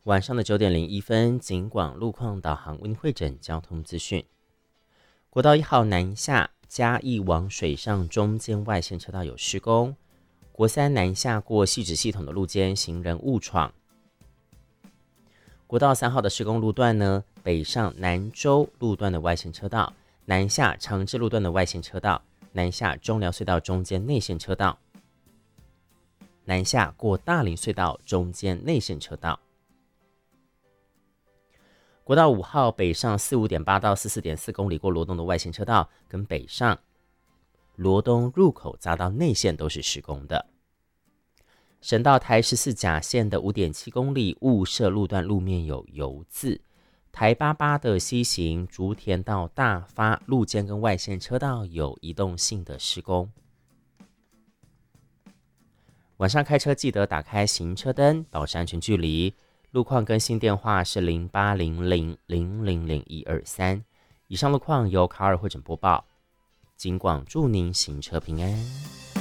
晚上的9:01，警广路况导航为您汇整交通资讯。国道1号南下嘉义往水上中间外线车道有施工，国3南下过汐止系统的路肩行人误闯。国道3号的施工路段呢，北上南州路段的外线车道，南下长治路段的外线车道，南下中寮隧道中间内线车道，南下过大林隧道中间内线车道。国道5号北上45.8到44.4公里过罗东的外线车道，跟北上罗东入口匝道内线都是施工的。省道台14甲线的5.7公里雾社路段路面有油渍，台88的西行竹田到大发路肩跟外线车道有移动性的施工。晚上开车记得打开行车灯，保持安全距离。路况更新电话是0800000123。以上路况由卡尔汇整播报，警广祝您行车平安。